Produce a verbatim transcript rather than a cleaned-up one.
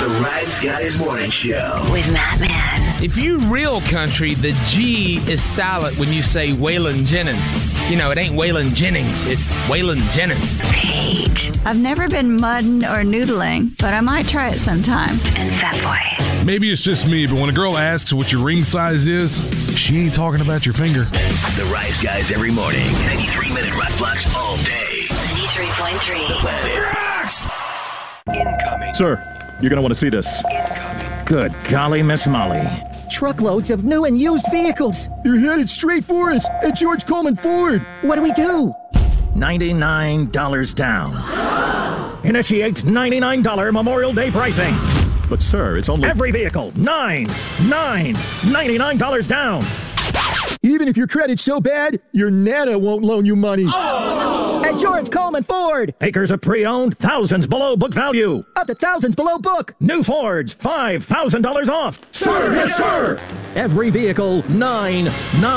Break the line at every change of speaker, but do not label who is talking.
The Rise Guys Morning Show
with Matt Man.
If you real country, the G is silent when you say Waylon Jennings. You know, it ain't Waylon Jennings, it's Waylon Jennings.
Paige.
I've never been mudding or noodling, but I might try it sometime.
And Fat Boy.
Maybe it's just me, but when a girl asks what your ring size is, she ain't talking about your finger.
The Rise Guys every morning. ninety-three minute rock blocks all day.
ninety-three point three.
The Planet Rocks. Incoming.
Sir, you're going to want to see this.
Incoming.
Good golly, Miss Molly.
Truckloads of new and used vehicles.
You're headed straight for us at George Coleman Ford.
What do we do?
ninety-nine dollars down. Initiate ninety-nine dollars Memorial Day pricing.
But, sir, it's only...
Every vehicle, nine, nine, ninety-nine dollars down.
Even if your credit's so bad, your Nana won't loan you money.
Oh! At George Coleman Ford.
Acres of pre-owned, thousands below book value.
Up to thousands below book.
New Fords, five thousand dollars off.
Sir, yes, sir.
Every vehicle, nine, nine.